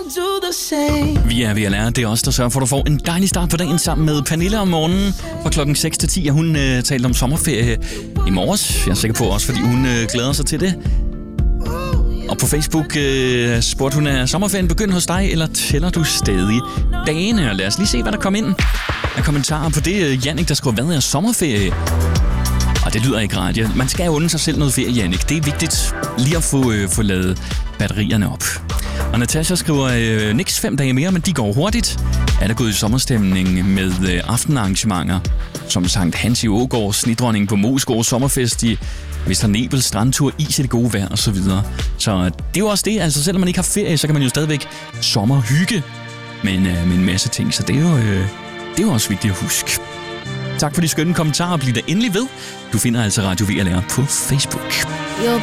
Vi er ved at lære. Det er os, der sørger for, at du får en dejlig start på dagen sammen med Pernille om morgenen. Fra klokken 6 til 10 har hun talt om sommerferie i morges. Jeg er sikker på også, fordi hun glæder sig til det. Og på Facebook spurgte hun, er sommerferien begyndt hos dig, eller tæller du stadig dagene? Og lad os lige se, hvad der kom ind af kommentarer på det. Jannik, der skriver, hvad er sommerferie? Og det lyder ikke rart. Man skal unde sig selv noget ferie, Jannik. Det er vigtigt lige at få ladet batterierne op. Og Natasha skriver, niks 5 dage mere, men de går hurtigt. Er der gået i sommerstemning med aftenarrangementer, som Sankt Hans i Ågård, Snedronning på Moesgaard, sommerfest i Vester Nebel, strandtur, is i det gode vejr osv. Så det er jo også det. Altså selvom man ikke har ferie, så kan man jo stadigvæk sommerhygge med en masse ting. Så det er jo også vigtigt at huske. Tak for de skønne kommentarer. Bliv der endelig ved. Du finder altså Radio VLR på Facebook. Your